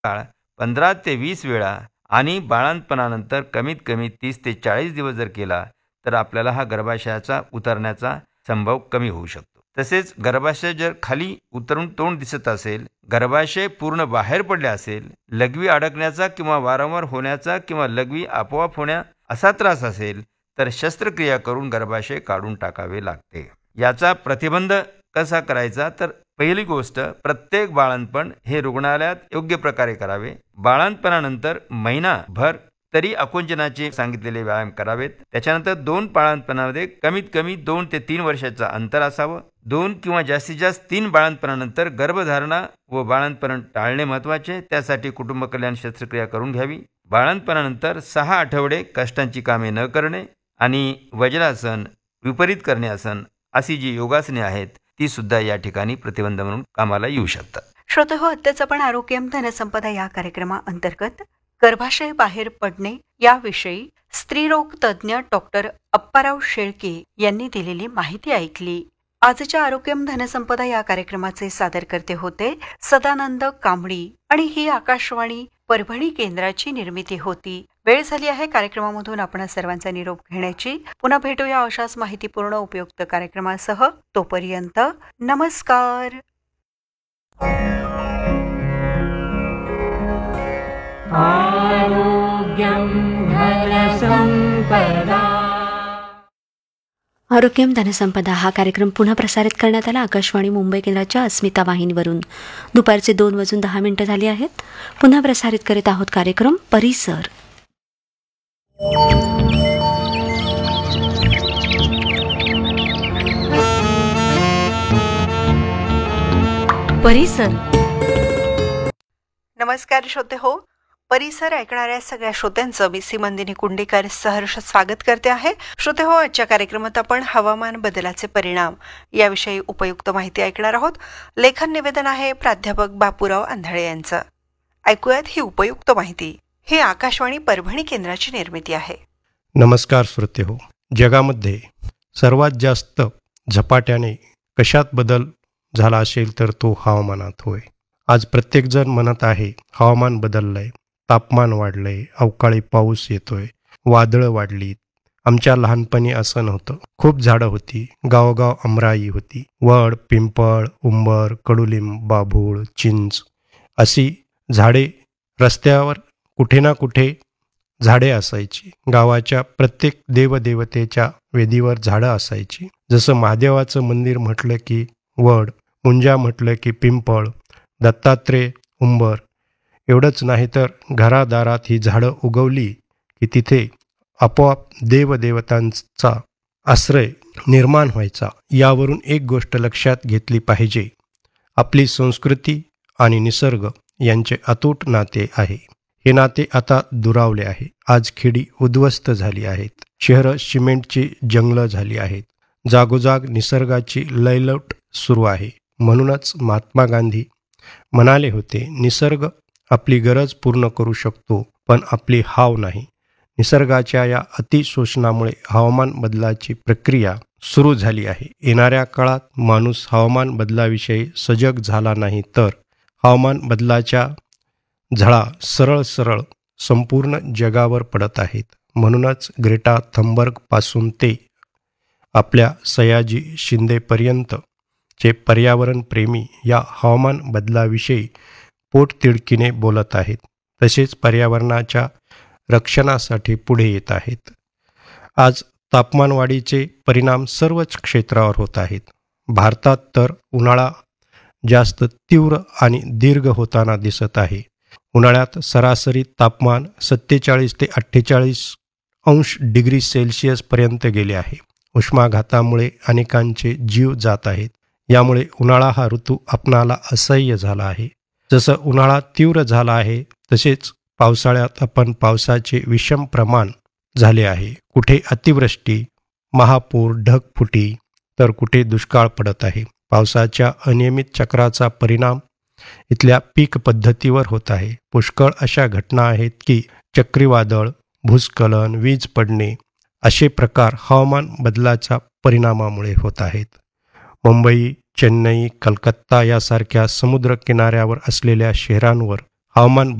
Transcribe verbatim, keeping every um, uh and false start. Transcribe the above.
काळ पंधरा ते वीस वेळा आणि बाळंतपणानंतर कमीत कमी तीस ते चाळीस दिवस जर केला तर आपल्याला हा गर्भाशयाचा उतरण्याचा संभव कमी होऊ शकतो. तसेच गर्भाशय जर खाली उतरून तोंड दिसत असेल, गर्भाशय पूर्ण बाहेर पडले असेल, लघवी अडकण्याचा किंवा वारंवार होण्याचा किंवा लघवी आपोआप होण्या असा त्रास असेल तर शस्त्रक्रिया करून गर्भाशय काढून टाकावे लागते. याचा प्रतिबंध कसा करायचा तर पहिली गोष्ट, प्रत्येक बाळंतपण हे रुग्णालयात योग्य प्रकारे करावे. बाळंतपणानंतर महिनाभर तरी आकुंचनाचे सांगितलेले व्यायाम करावेत. त्याच्यानंतर दोन बाळंतपणामध्ये कमीत कमी दोन ते तीन वर्षाचं अंतर असावं. दोन किंवा जास्तीत जास्त तीन बाळंतपणानंतर गर्भधारणा व बाळंतपण टाळणे महत्त्वाचे. त्यासाठी कुटुंब कल्याण शस्त्रक्रिया करून घ्यावी. बाळंतपणानंतर सहा आठवडे कष्टांची कामे न करणे आणि वज्रासन, विपरीत करणे आसन अशी जी योगासने आहेत ती सुद्धा या ठिकाणी प्रतिबंध म्हणून कामाला येऊ शकतात. श्रोते हो, आत्ताच आपण आरोग्यम धनसंपदा या कार्यक्रमाअंतर्गत गर्भाशय बाहेर पडणे याविषयी स्त्रीरोग तज्ज्ञ डॉक्टर अप्पाराव शेळके यांनी दिलेली माहिती ऐकली. आजच्या आरोग्यम धनसंपदा या कार्यक्रमाचे सादरकर्ते होते सदानंद कांबळी आणि ही आकाशवाणी परभणी केंद्राची निर्मिती होती. वेळ झाली आहे कार्यक्रमामधून आपण सर्वांचा निरोप घेण्याची. पुन्हा भेटूया अशाच माहितीपूर्ण उपयुक्त कार्यक्रमासह. तोपर्यंत नमस्कार. आरोग्यम धनसंपदा. आरोग्यम धनसंपदा हा कार्यक्रम पुन्हा प्रसारित करण्यात आला आकाशवाणी मुंबई केंद्राच्या अस्मिता वाहिनीवरून. दुपारचे दोन वाजून दहा मिनिटं झाली आहेत. पुन्हा प्रसारित करीत आहोत कार्यक्रम परिसर. परिसर. नमस्कार श्रोते हो, परिसर ऐकणाऱ्या सगळ्या श्रोत्यांचं मी सीमंदिनी कुंडेकर सहर्ष स्वागत करते आहे. श्रोते हो, आजच्या कार्यक्रमात आपण हवामान बदलाचे परिणाम याविषयी उपयुक्त माहिती ऐकणार आहोत. लेखन निवेदन आहे प्राध्यापक बापूराव आंधळे यांचं. ऐकूयात ही उपयुक्त माहिती. ही आकाशवाणी परभणी केंद्राची निर्मिती आहे. नमस्कार श्रोते हो, जगामध्ये सर्वात जास्त झपाट्याने कशात बदल झाला असेल तर तो हवामानात होय. आज प्रत्येकजण म्हणत आहे हवामान बदललंय, तापमान वाढलंय, अवकाळी पाऊस येतोय, वादळं वाढलीत. आमच्या लहानपणी असं नव्हतं. खूप झाडं होती, गावोगाव आमराई होती. वड, पिंपळ, उंबर, कडुलिंब, बाभूळ, चिंच अशी झाडे रस्त्यावर कुठे ना कुठे झाडे असायची. गावाच्या प्रत्येक देवदेवतेच्या वेदीवर झाडं असायची. जसं महादेवाचं मंदिर म्हटलं की वड, मुंजा म्हटलं की पिंपळ, दत्तात्रेय, उंबर. एवढंच नाही तर घरादारात ही झाडं उगवली की तिथे आपोआप देवदेवतांचा आश्रय निर्माण व्हायचा. यावरून एक गोष्ट लक्षात घेतली पाहिजे, आपली संस्कृती आणि निसर्ग यांचे अतूट नाते आहे. हे नाते आता दुरावले आहे. आज खेडी उद्ध्वस्त झाली आहेत, शहरं सिमेंटची जंगलं झाली आहेत. जागोजाग निसर्गाची लयलट सुरू आहे. म्हणूनच महात्मा गांधी म्हणाले होते, निसर्ग आपली गरज पूर्ण करू शकतो पण आपली हाव नाही. निसर्गाच्या या अतिशोषणामुळे हवामान बदलाची प्रक्रिया सुरू झाली आहे. येणाऱ्या काळात माणूस हवामान बदलाविषयी सजग झाला नाही तर हवामान बदलाच्या झळा सरळ सरळ संपूर्ण जगावर पडत आहेत. म्हणूनच ग्रेटा थंबर्ग पासून ते आपल्या सयाजी शिंदेपर्यंत चे पर्यावरण प्रेमी या हवामान बदलाविषयी पोटतिडकीने बोलत आहेत. तसेच पर्यावरणाच्या रक्षणासाठी पुढे येत आहेत. आज तापमानवाढीचे परिणाम सर्वच क्षेत्रावर होत आहेत. भारतात तर उन्हाळा जास्त तीव्र आणि दीर्घ होताना दिसत आहे. उन्हाळ्यात सरासरी तापमान सत्तेचाळीस ते अठ्ठेचाळीस अंश डिग्री सेल्सिअसपर्यंत गेले आहे. उष्माघातामुळे अनेकांचे जीव जात आहेत. यामुळे उन्हाळा हा ऋतू आपणाला असह्य झाला आहे. जसं उन्हाळा तीव्र झाला आहे तसेच पावसाळ्यात आपण पावसाचे विषम प्रमाण झाले आहे. कुठे अतिवृष्टी, महापूर, ढगफुटी तर कुठे दुष्काळ पडत आहे. पावसाच्या अनियमित चक्राचा परिणाम इथल्या पीक पद्धतीवर होत आहे. पुष्कळ अशा घटना आहेत की चक्रीवादळ, भूस्खलन, वीज पडणे असे प्रकार हवामान बदलाच्या परिणामामुळे होत आहेत. मुंबई, चेन्नई, कलकत्ता यासारख्या समुद्र किनाऱ्यावर असलेल्या शहरांवर हवामान